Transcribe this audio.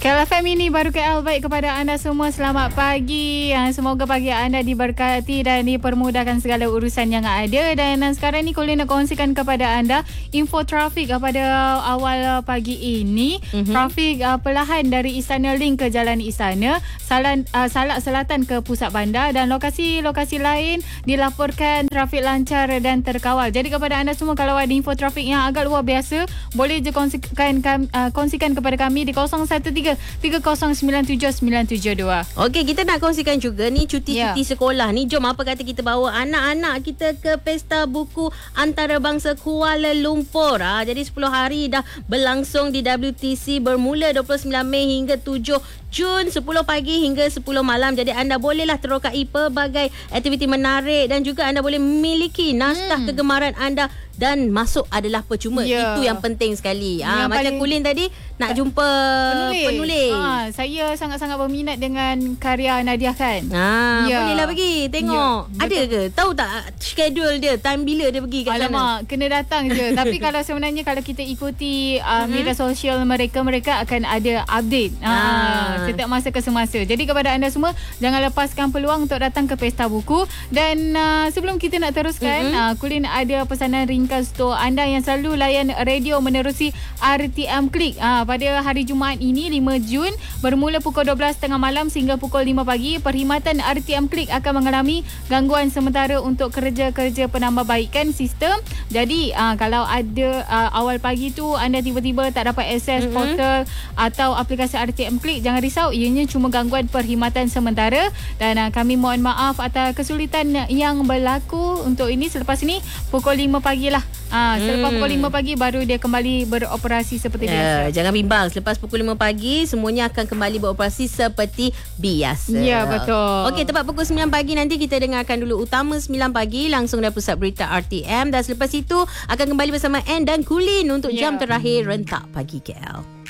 KL FM ini baru KL baik kepada anda semua. Selamat pagi. Semoga pagi anda diberkati dan dipermudahkan segala urusan yang ada. Dan sekarang ni Colin nak kongsikan kepada anda info trafik pada awal pagi ini. Trafik perlahan dari Istana Link ke Jalan Istana, Salak Selatan ke Pusat Bandar, dan lokasi-lokasi lain dilaporkan trafik lancar dan terkawal. Jadi kepada anda semua, kalau ada info trafik yang agak luar biasa, boleh je kongsikan kepada kami di 013-3097-972. Okey, kita nak kongsikan juga ni cuti-cuti sekolah ni. Jom, apa kata kita bawa anak-anak kita ke Pesta Buku Antarabangsa Kuala Lumpur. Jadi 10 hari dah berlangsung di WTC, bermula 29 Mei hingga 7 Jun, 10 pagi hingga 10 malam. Jadi anda bolehlah terokai pelbagai aktiviti menarik dan juga anda boleh memiliki naskah kegemaran anda dan masuk adalah percuma. Itu yang penting sekali. Macam Kulin tadi nak jumpa penulis. Saya sangat-sangat berminat dengan karya Nadiah kan. Bolehlah pergi tengok. Ada ke? Tahu tak schedule dia, time bila dia pergi kat sana? Alamak, kena datang je. Tapi kalau sebenarnya kalau kita ikuti media sosial mereka akan ada update setiap masa ke semasa. Jadi kepada anda semua, jangan lepaskan peluang untuk datang ke Pesta Buku. Dan sebelum kita nak teruskan, Kulin ada pesanan ringkas untuk anda yang selalu layan radio menerusi RTM Klik. Pada hari Jumaat ini 5 Jun, bermula pukul 12.30 malam sehingga pukul 5 pagi, perkhidmatan RTM Klik akan mengalami gangguan sementara untuk kerja-kerja penambahbaikan sistem. Jadi kalau ada awal pagi tu anda tiba-tiba tak dapat akses portal atau aplikasi RTM Klik, jangan risau, ianya cuma gangguan perkhidmatan sementara. Dan kami mohon maaf atas kesulitan yang berlaku untuk ini. Selepas ini pukul 5 pagi lah. Selepas pukul 5 pagi baru dia kembali beroperasi seperti biasa. Jangan bimbang, selepas pukul 5 pagi semuanya akan kembali beroperasi seperti biasa. Ya, betul. Okey, tepat pukul 9 pagi nanti kita dengarkan dulu Utama 9 pagi langsung dari Pusat Berita RTM. Dan selepas itu akan kembali bersama Ann dan Kulin untuk jam terakhir Rentak Pagi KL.